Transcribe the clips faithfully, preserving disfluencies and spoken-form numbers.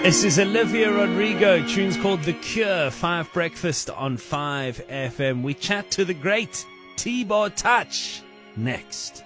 This is Olivia Rodrigo. Tune's called The Cure. Five Breakfast on five F M. We chat to the great Thibaut Touch next.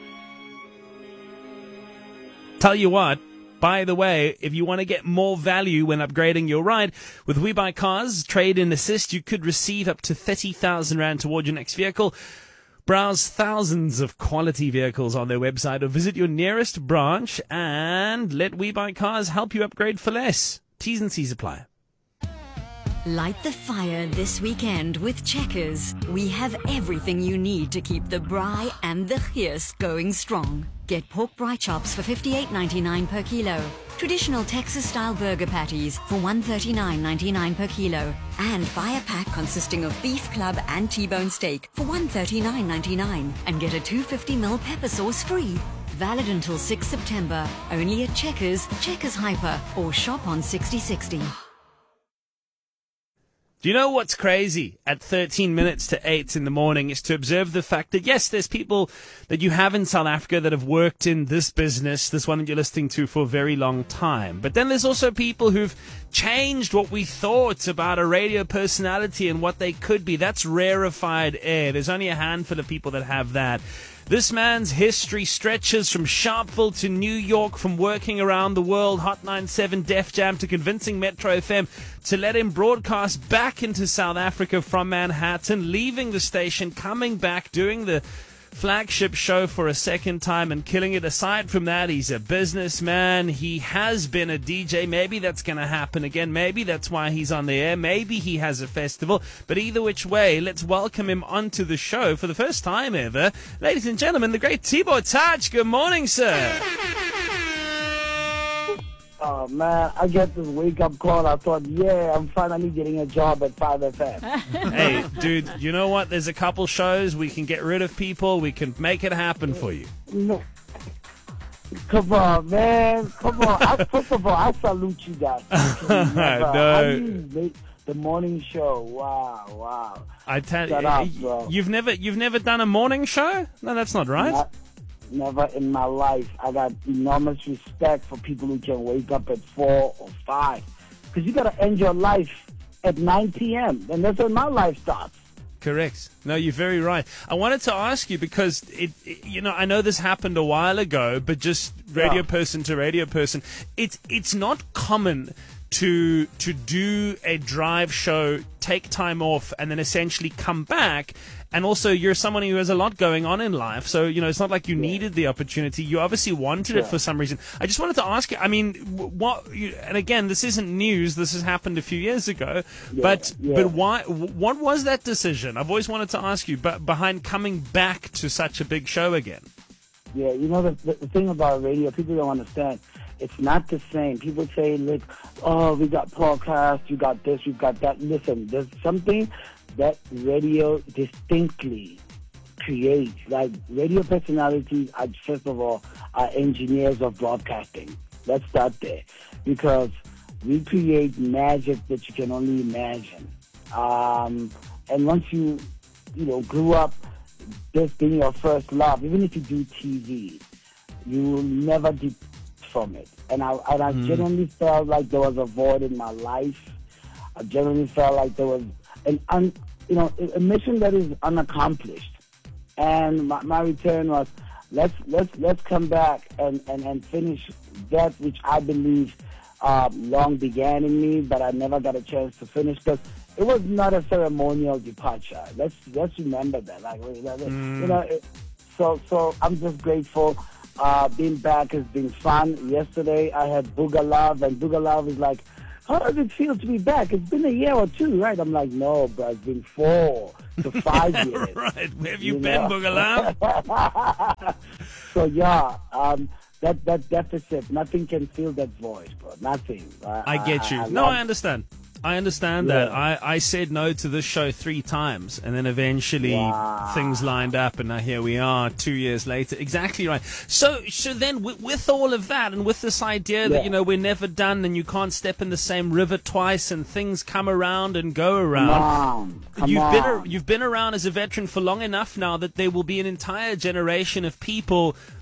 Tell you what, by the way, if you want to get more value when upgrading your ride, with We Buy Cars Trade in Assist, you could receive up to thirty thousand rand towards your next vehicle. Browse thousands of quality vehicles on their website or visit your nearest branch and let We Buy Cars help you upgrade for less. T's and C's apply. Light the fire this weekend with Checkers. We have everything you need to keep the braai and the gees going strong. Get pork braai chops for fifty-eight ninety-nine per kilo. Traditional Texas-style burger patties for one thirty-nine ninety-nine per kilo. And buy a pack consisting of beef club and T-bone steak for one thirty-nine ninety-nine. And get a two hundred fifty milliliter pepper sauce free. Valid until sixth September. Only at Checkers, Checkers Hyper, or shop on sixty sixty. Do you know what's crazy at thirteen minutes to eight in the morning is to observe the fact that, yes, there's people that you have in South Africa that have worked in this business, this one that you're listening to, for a very long time. But then there's also people who've changed what we thought about a radio personality and what they could be. That's rarefied air. There's only a handful of people that have that. This man's history stretches from Sharpeville to New York, from working around the world, Hot ninety-seven, Def Jam, to convincing Metro F M to let him broadcast back into South Africa from Manhattan, leaving the station, coming back, doing the flagship show for a second time and killing it. Aside from that, he's a businessman. He has been a D J. Maybe that's going to happen again. Maybe that's why he's on the air. Maybe he has a festival. But either which way, let's welcome him onto the show for the first time ever. Ladies and gentlemen, the great Thibaut Touch. Good morning, sir. Oh, man, I get this wake-up call. I thought, yeah, I'm finally getting a job at five F M. Hey, dude, you know what? There's a couple shows. We can get rid of people. We can make it happen for you. No. Come on, man. Come on. I, first of all, I salute you guys. No. I the morning show. Wow, wow. I tell Shut you, up, bro. you've never, you've never done a morning show? No, that's not right. Not, never in my life. I got enormous respect for people who can wake up at four or five. Because you got to end your life at nine p.m. And that's when my life starts. Correct. No, you're very right. I wanted to ask you because, it, it you know, I know this happened a while ago, but just radio Yeah. person to radio person, it's it's not common to to do a drive show, take time off, and then essentially come back. And also, you're someone who has a lot going on in life, so, you know, it's not like you Yeah. needed the opportunity. You obviously wanted it Yeah. for some reason. I just wanted to ask you, I mean, what, you, and again, this isn't news, this has happened a few years ago, Yeah, but yeah. but why, what was that decision? I've always wanted to ask you, but behind coming back to such a big show again? Yeah, you know, the, the, the thing about radio, people don't understand. It's not the same. People say, look, oh, we got podcasts, you got this, you got that. Listen, there's something that radio distinctly creates. Like, radio personalities are, first of all, are engineers of broadcasting. Let's start there. Because we create magic that you can only imagine. Um, and once you, you know, grew up, this being your first love, even if you do T V, you will never depart from it. And I, and I mm. genuinely felt like there was a void in my life. I genuinely felt like there was an un, you know, a mission that is unaccomplished. And my, my return was, let's let's let's come back and, and, and finish that which I believe um, long began in me, but I never got a chance to finish because it was not a ceremonial departure. Let's let's remember that. Like, mm. you know, it, so so I'm just grateful. Uh, being back has been fun. Yesterday I had Booga Love, and Booga Love is like, how does it feel to be back? It's been a year or two, right? I'm like, no, bro, it's been four to five years. Right. Where have you, you been, know? Booga Love? So, yeah, um, that, that deficit, nothing can fill that void, bro. Nothing. I, I get you. I, I no, love, I understand. I understand Yeah. that. I, I said no to this show three times, and then eventually Wow. things lined up, and now here we are two years later. Exactly right. So, so then with, with all of that, and with this idea that, Yeah. you know, we're never done, and you can't step in the same river twice, and things come around and go around. Come on. Come You've on. been a, you've been around as a veteran for long enough now that there will be an entire generation of people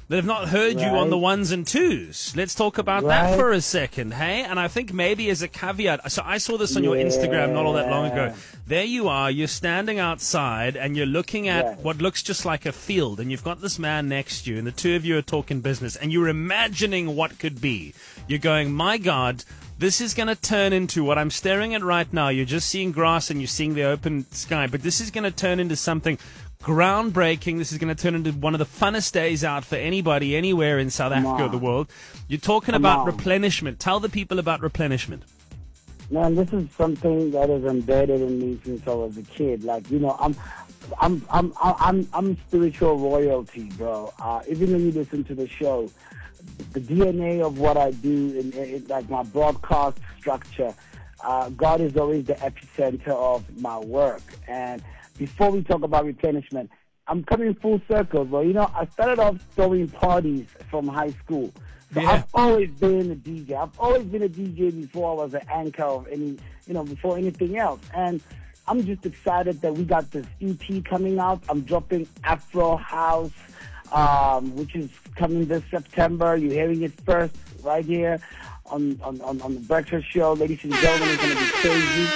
that have not heard you on Right. the ones and twos. Let's talk about that Right. for a second, hey? And I think maybe as a caveat, so I saw this on your Instagram not all that long ago. Yeah. There you are, you're standing outside and you're looking at Yes. what looks just like a field, and you've got this man next to you, and the two of you are talking business, and you're imagining what could be. You're going, my God, this is going to turn into what I'm staring at right now. You're just seeing grass and you're seeing the open sky, but this is going to turn into something groundbreaking. This is going to turn into one of the funnest days out for anybody anywhere in South Come Africa or on. the world. You're talking Come about on. replenishment. Tell the people about replenishment. Man, this is something that is embedded in me since I was a kid. Like, you know, I'm, I'm, I'm, I'm, I'm spiritual royalty, bro. Uh, even when you listen to the show, the D N A of what I do, in, in like my broadcast structure, uh, God is always the epicenter of my work. And before we talk about replenishment, I'm coming full circle, bro. You know, I started off throwing parties from high school. So Yeah. I've always been a D J. I've always been a D J before I was an anchor of any, you know, before anything else. And I'm just excited that we got this E P coming out. I'm dropping Afro House, um, which is coming this September. You're hearing it first right here on, on, on, on the Breakfast Show. Ladies and gentlemen, it's going to be crazy.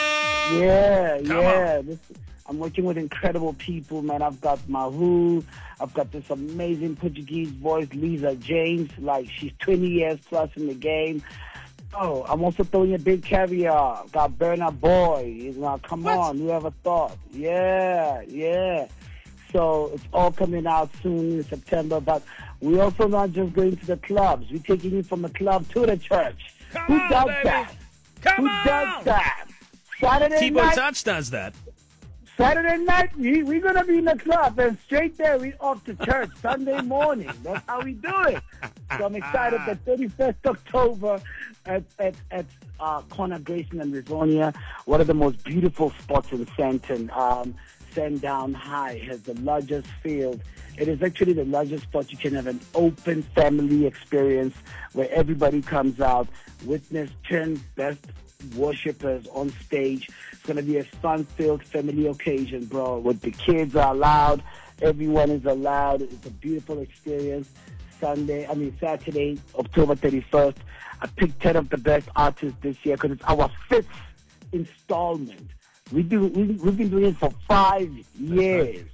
Yeah, Come yeah. This, I'm working with incredible people, man. I've got Mahu. I've got this amazing Portuguese voice, Lisa James. Like, she's twenty years plus in the game. Oh, I'm also throwing a big caveat. Got Bernard Boy. You know, come What? on. Whoever thought? Yeah, yeah. So it's all coming out soon in September. But we're also not just going to the clubs. We're taking it from the club to the church. Come Who on, does baby. that? Come Who on. does that? Saturday T-Boy night. Touch does that. Saturday night, we, we're going to be in the club, and straight there, we off to church Sunday morning. That's how we do it. So I'm excited that thirty-first October at, at, at uh, Corner Grayson and Rivonia, one of the most beautiful spots in Sandton. Um, Sandown High has the largest field. It is actually the largest spot. You can have an open family experience where everybody comes out, witness ten best worshippers on stage. It's going to be a fun-filled family occasion, bro, where the kids are allowed, everyone is allowed. It's a beautiful experience. Sunday, I mean Saturday, October thirty-first. I picked ten of the best artists this year because it's our fifth installment. We do, we, we've been doing it for five years.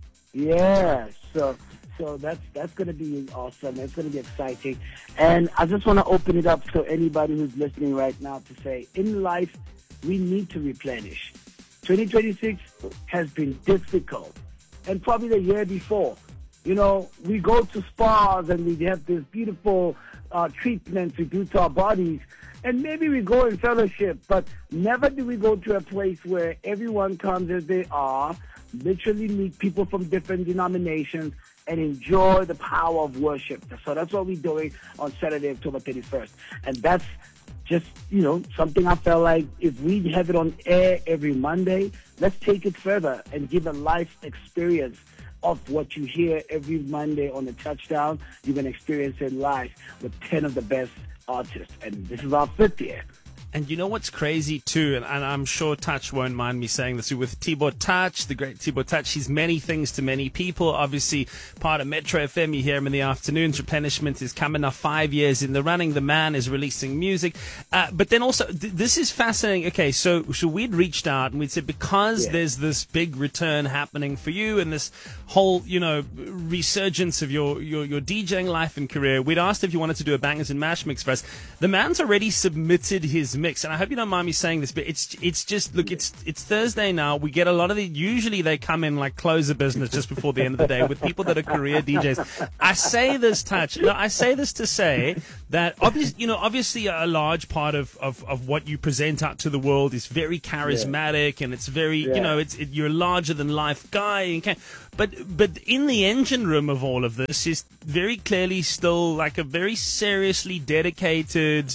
Yeah, so so that's that's going to be awesome. It's going to be exciting. And I just want to open it up to anybody who's listening right now to say, in life, we need to replenish. twenty twenty-six has been difficult, and probably the year before. You know, we go to spas and we have this beautiful uh, treatments we do to our bodies, and maybe we go in fellowship, but never do we go to a place where everyone comes as they are, literally meet people from different denominations, and enjoy the power of worship. So that's what we're doing on Saturday, October thirty-first. And that's just, you know, something I felt like if we have it on air every Monday, let's take it further and give a life experience of what you hear every Monday on the Touchdown. You're going to experience it live with ten of the best artists. And this is our fifth year. And you know what's crazy too, and, and I'm sure Touch won't mind me saying this, with T-Boy Touch, the great T-Boy Touch, he's many things to many people. Obviously, part of Metro F M, you hear him in the afternoons. Replenishment is coming up, five years in the running. The man is releasing music. Uh, but then also, th- this is fascinating. Okay, so, so we'd reached out and we'd said, because Yeah. there's this big return happening for you and this whole, you know, resurgence of your, your, your DJing life and career, we'd asked if you wanted to do a Bangers and Mash mix for us. The man's already submitted his mix, and I hope you don't mind me saying this, but it's it's just, look, it's it's Thursday now. We get a lot of the, usually they come in like close of business just before the end of the day with people that are career D Js. I say this, Touch, no, I say this to say that obviously, you know, obviously a large part of, of, of what you present out to the world is very charismatic, and it's very, Yeah. you know, it's it, you're a larger than life guy, and can, but but in the engine room of all of this is very clearly still like a very seriously dedicated,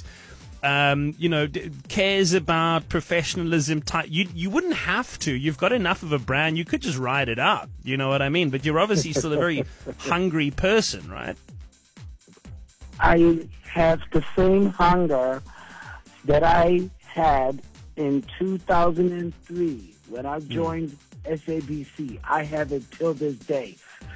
Um, you know, d- cares about professionalism type. You you wouldn't have to. You've got enough of a brand. You could just ride it out. You know what I mean? But you're obviously still a very hungry person, right? I have the same hunger that I had in two thousand three when I joined S A B C. I have it till this day.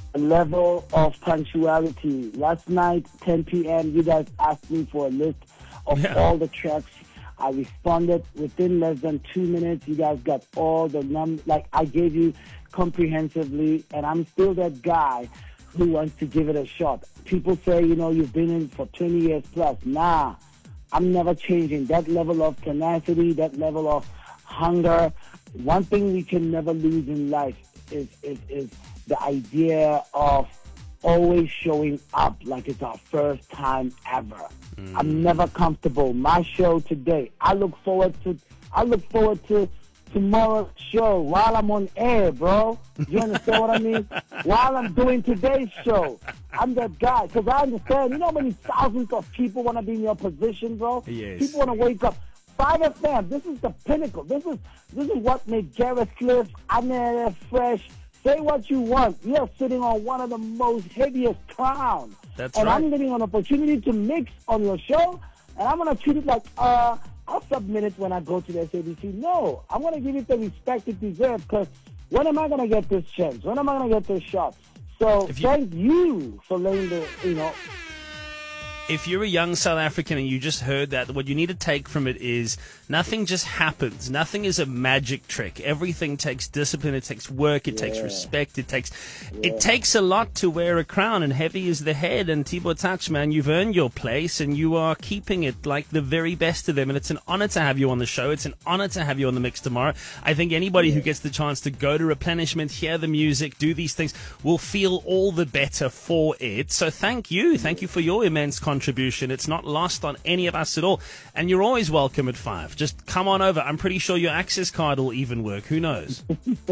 level of punctuality. Last night, ten p.m., you guys asked me for a list of Yeah. all the tracks. I responded within less than two minutes. You guys got all the num like I gave you comprehensively, and I'm still that guy who wants to give it a shot. People say, you know, you've been in for twenty years plus. Nah, I'm never changing. That level of tenacity, that level of hunger. One thing we can never lose in life is is, is the idea of always showing up like it's our first time ever. Mm. I'm never comfortable. My show today, I look forward to I look forward to tomorrow's show while I'm on air, bro. You understand what I mean? While I'm doing today's show, I'm that guy. Because I understand, you know how many thousands of people want to be in your position, bro? Yes. People want to wake up. five F M, this is the pinnacle. This is this is what made Gareth Cliff, Anna Fresh, say what you want. You're sitting on one of the most heaviest crowns. That's and right. I'm getting an opportunity to mix on your show, and I'm going to treat it like, uh, I'll submit it when I go to the S A B C. No, I'm going to give it the respect it deserves, because when am I going to get this chance? When am I going to get this shot? So If you- thank you for laying the, you know, If you're a young South African and you just heard that, what you need to take from it is nothing just happens. Nothing is a magic trick. Everything takes discipline. It takes work. It takes Yeah. respect. It takes Yeah. it takes a lot to wear a crown, and heavy is the head. And Thibaut Touch, man, you've earned your place, and you are keeping it like the very best of them. And it's an honor to have you on the show. It's an honor to have you on the mix tomorrow. I think anybody who gets the chance to go to Replenishment, hear the music, do these things, will feel all the better for it. So thank you. Thank you for your immense contribution. It's not lost on any of us at all. And you're always welcome at five. Just come on over. I'm pretty sure your access card will even work. Who knows?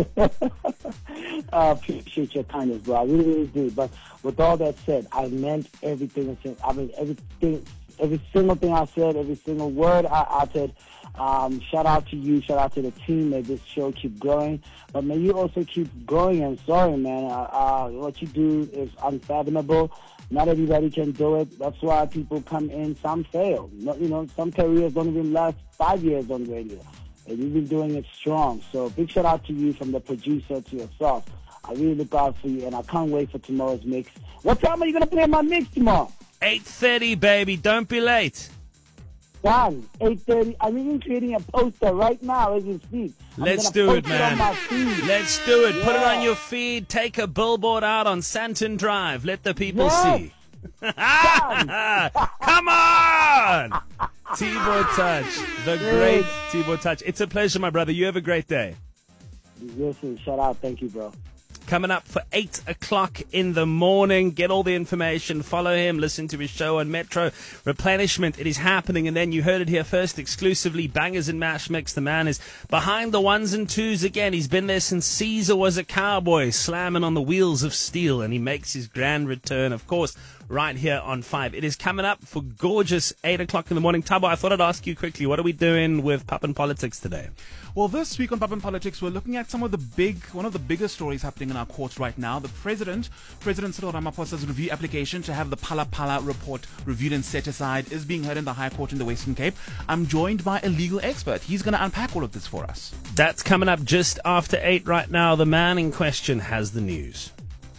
I appreciate your kindness, bro. I really, really do. But with all that said, I meant everything. I said. I mean, everything, every single thing I said, every single word I uttered. Um, shout out to you. Shout out to the team. May this show keep growing. But may you also keep growing and soaring, man. Uh, uh, what you do is unfathomable. Not everybody can do it. That's why people come in. Some fail. No, you know, some careers don't even last five years on radio. And you've been doing it strong. So big shout out to you, from the producer to yourself. I really look out for you, and I can't wait for tomorrow's mix. What time are you going to play my mix tomorrow? eight thirty, baby. Don't be late. Done. eight thirty. I'm even creating a poster right now as you speak. I'm Let's gonna do post it, on man. my feed. Let's do it. Put it Yeah. on your feed. Take a billboard out on Santon Drive. Let the people Yes. see. Come on! Thibaut Touch, the great Thibaut Touch. It's a pleasure, my brother. You have a great day. Listen, shout out. Thank you, bro. Coming up for eight o'clock in the morning. Get all the information. Follow him. Listen to his show on Metro. Replenishment. It is happening. And then you heard it here first exclusively. Bangers and Mash Mix. The man is behind the ones and twos again. He's been there since Caesar was a cowboy, slamming on the wheels of steel. And he makes his grand return, of course, right here on five. It is coming up for gorgeous eight o'clock in the morning. Tabo, I thought I'd ask you quickly, what are we doing with Pop and Politics today? Well, this week on Pop and Politics, we're looking at some of the big, one of the biggest stories happening in our courts right now. The president, President Cyril Ramaphosa's review application to have the Phala Phala report reviewed and set aside is being heard in the High Court in the Western Cape. I'm joined by a legal expert. He's going to unpack all of this for us. That's coming up just after eight right now. The man in question has the news.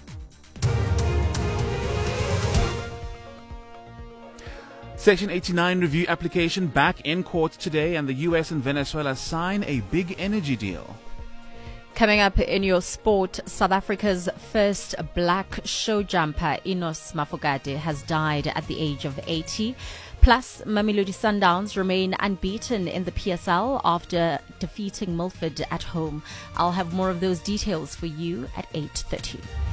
Section eighty-nine review application back in court today, and the U S and Venezuela sign a big energy deal. Coming up in your sport, South Africa's first black show jumper, Enos Mafokate, has died at the age of eighty. Plus, Mamelodi Sundowns remain unbeaten in the P S L after defeating Milford at home. I'll have more of those details for you at eight thirty.